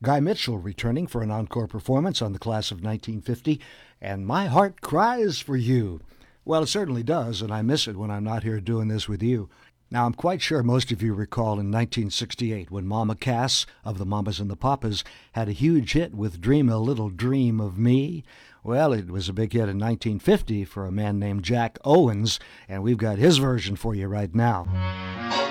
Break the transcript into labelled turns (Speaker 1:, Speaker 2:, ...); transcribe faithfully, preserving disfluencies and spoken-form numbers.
Speaker 1: Guy Mitchell returning for an encore performance on the class of nineteen fifty, and My Heart Cries for You. Well, it certainly does, and I miss it when I'm not here doing this with you. Now, I'm quite sure most of you recall in nineteen sixty-eight when Mama Cass of the Mamas and the Papas had a huge hit with Dream a Little Dream of Me. Well, it was a big hit in nineteen fifty for a man named Jack Owens, and we've got his version for you right now.